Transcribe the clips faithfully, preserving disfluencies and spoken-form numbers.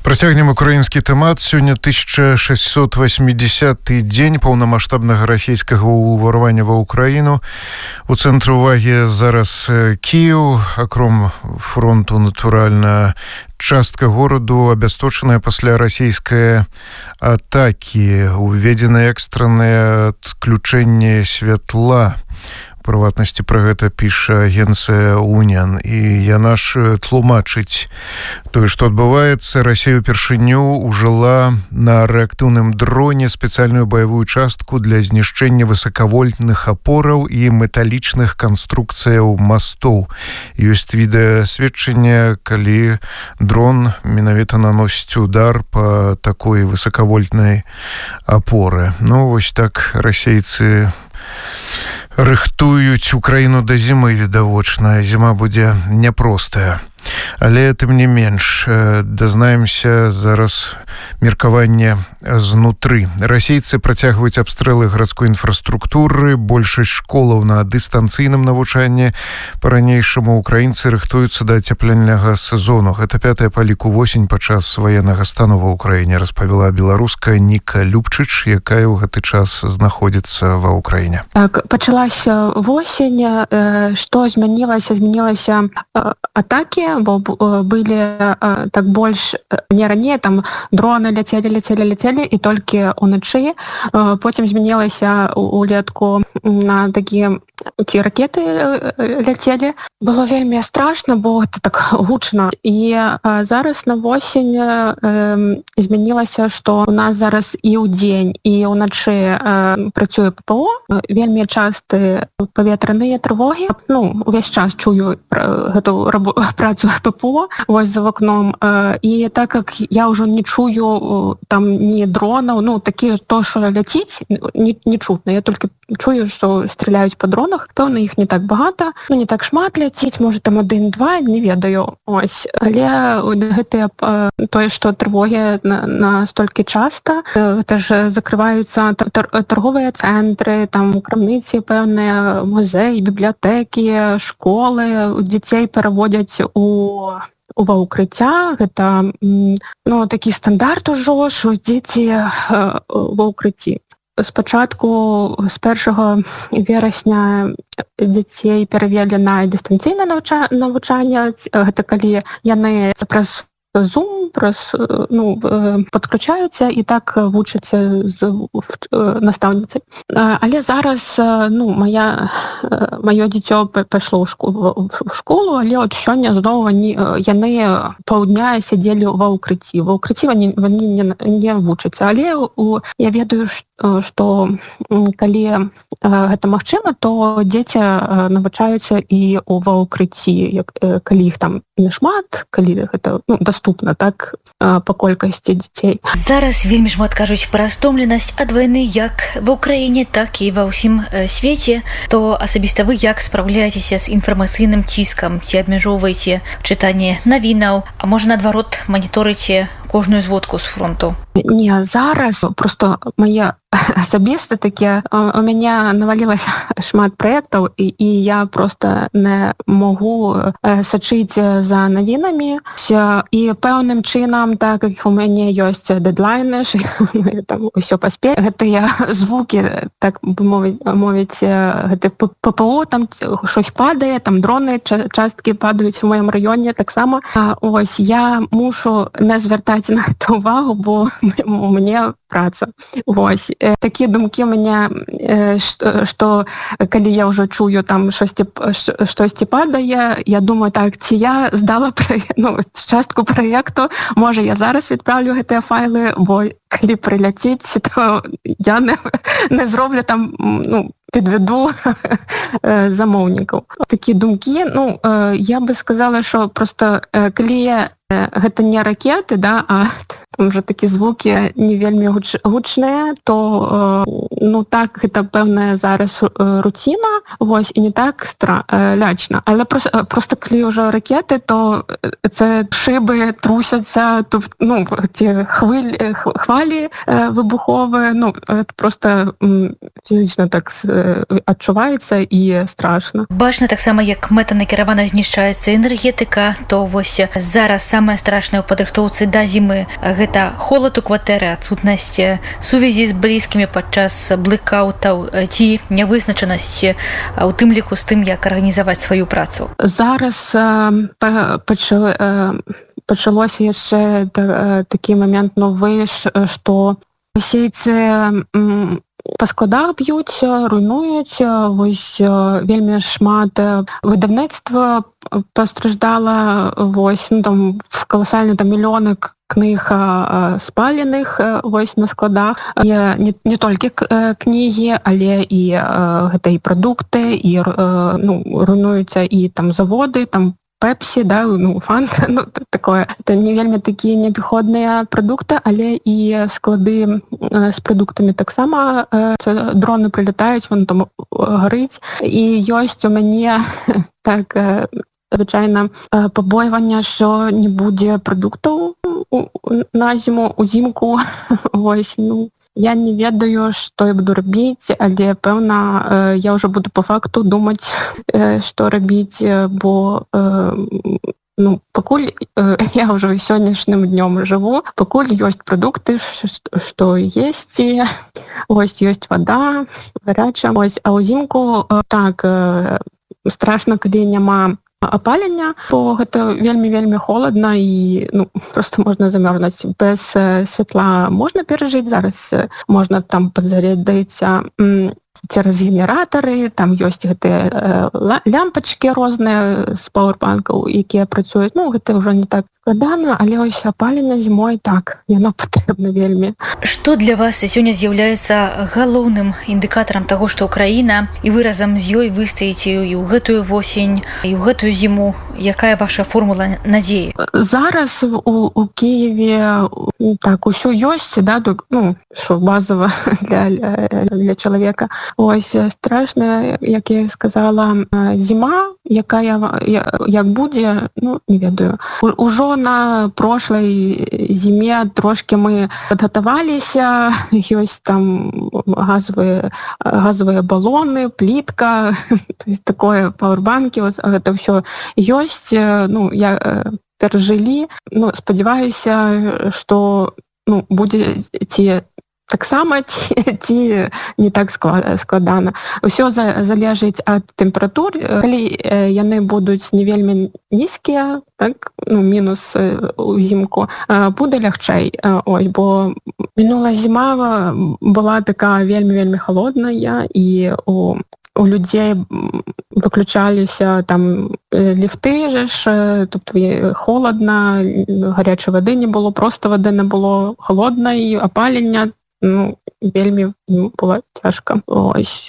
Працягнем украінскі тэмат. Сёння тысяча шестьсот восьмидесяты дзень паўнамаштабнага расійскага ўварвання ва ўкраіну. У цэнтры ўвагі зараз Кіеў, акром фронту, натуральна, частка гораду абясточаная пасля расійскай атакі. Уведзена экстраннае адключэнне святла. Прыватнасці пра гэта піша агенцыя Уніан, і яна ж тлумачыць тое, што адбываецца. Расія ўпершыню ўжыла на рэактыўным дроне спецыяльную баявую частку для знішчэння высакавольтных апораў і металічных канструкцыяў мастоў. Ёсць відэасведчанне, калі дрон менавіта наносіць удар па такой высакавольтнай апоры. Ну, вось так расейцы рыхтуюць Украіну да зімы, відавочна. Зіма будзе няпростая. Але тым не менш, дазнаемся зараз меркаванне знутры. Расейцы працягваюць абстрэлы гарадской інфраструктуры, большасць школаў на дыстанцыйным навучанні. Па-ранейшаму украінцы рыхтуюцца да ацяпляльнага сезону. Гэта пятая па ліку восень падчас ваеннага стану ва ўкраіне, распавяла беларуска Ніка Любчыч, якая ў гэты час знаходзіцца ва ўкраіне. Так, пачалася восень. Што змянілася? Змянілася атакі, бо былі так больш не раней, там дроны ляцелі, ляцелі, ляцелі, і толькі ўначы. Потым змянілася улетку на такія ці ракеты ляцелі. Было вельмі страшна, бо гэта так гучна. І зараз на восень змянілася, што у нас зараз і ўдзень, і ўначы працюе ППО. Вельмі часты паветраныя трывогі. Ну, увесь час чую гэту працу ППО вось за вакном. І так як я ўжо не чую там ні дронаў, ну, такі то, што ляціць, не, не чутно. Я толькі чую, што стреляюць па дронах. Пэўна, іх не так багата, ну, не так шмат ляціць, можа, там адзін-два, не ведаю. Ось. Але гэтыя тое, што трывогі на, на столькі часта, гэта ж закрываюцца торговыя цэнтры, там крамніцы пэўныя, музеі, бібліятэкі, школы, дзяцей пераводзяць у ува ўкрыцця. Гэта, ну, такі стандарт ужо, што дзеці ва ўкрыцці. Спачатку з першага верасня дзяцей перавялі на дыстанцыйнае навучанне. Гэта калі яны праз Zoom, праз, ну, падключаюцца і так вучацца з настаўніцай. Але зараз, ну, моя, маё дзіцё пайшло ў школу, в школу, але от сёння зноў яны паўдня сядзелі ва ўкрыцці. Ва ўкрыцці вони, вони не, не вучацца. Але у, я ведаю, што калі гэта магчыма, то дзеці навучаюцца і ва ўкрыцці, калі іх там не шмат, калі гэта, ну, доступна, так, па колькасці дзяцей. Зараз вельмі шмат кажуць пра стомленасць ад вайны як ва ўкраіне, так і ва ўсім свеце. То асабіста вы як спраўляецеся з інфармацыйным ціскам? Ці абмяжоўваеце чытанне навінаў, а можа, наадварот, маніторыце кожную зводку з фронту? Не, зараз просто мае асабіста такі, у мяне навалілася шмат праектаў, і, і я просто не могу сачыць за навінамі. І пэўным чынам, так як у мяне ёсць дэдлайны, там усё паспець, гэтыя звукі, так бы мовіць, гэты ППО, там щось падае, там дроны, часткі падаюць у маім раёне таксама. Ось, я мушу не звяртаць на гэту увагу, бо у мяне праца. Вось. Такія думкі ў мяне, што калі я ўжо чую там штосьці, штосьці падае, я думаю, так, ці я здала праект, ну, частку праекту, можа, я зараз відправлю гэтыя файлы, бо калі прыляціць, то я не, не зроблю там, ну, підведу замовників. Такі думки, ну, я би сказала, що просто коли гэта не ракеты, да, а там уже такі звукі не вельмі гуч, гучныя, то ну так гэта пэўная зараз руціна, вось, і не так стра, лячна. Але просто, просто калі ўжо ракеты, то це шибы трусяться, то, ну, ці хвиль, хвалі вибухові, ну, це просто фізично так адчувається і страшно. Бачна таксама, як мэтанакіравана знішчаецца энергетыка, то вось зараз самае страшнае ў падрыхтоўцы да зімы гэта холад у кватэры, адсутнасць сувязі з блізкімі падчас блэкаутаў ці нявызначанасць у тым ліку з тым, як арганізаваць сваю працу. Зараз пачало, пачалося яшчэ такі момент новы, што расейцы па складах б'юць, руйнуюць, вось вельмі шмат видавництва постраждала, вось, ну, там колосальні там мільйони книг спалених вось на складах. Є не, не тільки книги, але і гэта і продукти, і ну, руйнуються і там заводи, там Пепсі, да, ну, Фанта, ну, такое. Це не вельми такі необхідні продукти, але і склади з продуктами так само. Це дрони прилітають, воно там горить. І є у мене так, звичайно, побоювання, що не буде продуктів на зиму, узимку. Ось, ну, я не ведаю, што я буду рабіць, але, пэўна, я ўжо буду па факту думаць, што рабіць, бо ну, пакуль я ўжо сённяшнім днём жыву, пакуль ёсць прадукты, што есці, ось ёсць вада, гарячая, ось, а ўзімку так страшна, калі няма апалення, бо гэта вельмі-вельмі холадна і ну, просто можна замёрзнуць. Без святла можна перажыць, зараз можна там падзарядзіцца цераз генератары, там ёсць гэтыя лямпачкі розныя з пауэрбанкаў, якія працуюць. Ну, гэта ўжо не так складана, але ось апалення зімой так, яно патрэбна вельмі. Што для вас сёння з'яўляецца галоўным індыкатарам таго, што краіна і вы разам з ёй выстаіце і ў гэтую восень, і ў гэтую зіму? Якая ваша формула надзеі? Зараз у, у Киеве так усё ёсць, да, ну, што базава для, для чалавека. Ось страшна, як я сказала, зіма, якая як будзе, ну, не ведаю. Ужо на прошлой зіме трошки мы падгатаваліся, ёсць там газовыя, газовыя балоны, плітка, то есть такое, пауэрбанкі, вот гэта ўсё ёсць, ну, я перажылі, ну, спадзяваюся, што ну, будзе ці таксама ці, ці не так складана. Усё залежыць ад тэмператур. Калі яны будуць не вельмі нізкія, так, ну, мінус узімку, будзе лягчэй. Ой, бо мінулая зіма была такая вельмі-вельмі холодная, і у у людзей выключаліся там ліфты ж, тобто холодна, гарячай вады не было, просто вады не було, холодна, і опалення, ну, вельмі было цяжка. Ось.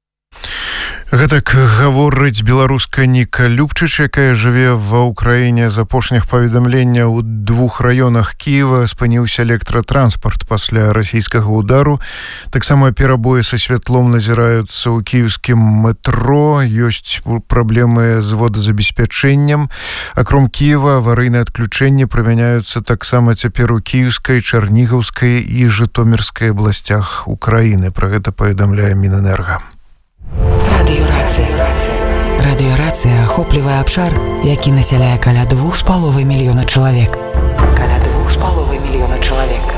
Гэтак гаворыць беларуска Ніка Любчыч, якая жыве ва ўкраіне. З апошніх паведамлення ў двух раёнах Кіева спыніўся электратранспарт пасля расійскага ўдару. Таксама перабоі са святлом назіраюцца ў кіеўскім метро, ёсць праблемы з водазабеспячэннем. Акром Кіева аварыйныя адключэнні прымяняюцца таксама цяпер у кіеўскай, чарнігаўскай і жытомірскай абласцях Украіны. Пра гэта паведамляе Мінэнерга. Радыёрацыя. Радыёрацыя ахоплівае абшар, які насяляе каля двух з паловай мільёна чалавек. Каля двух з паловай мільёна чалавек.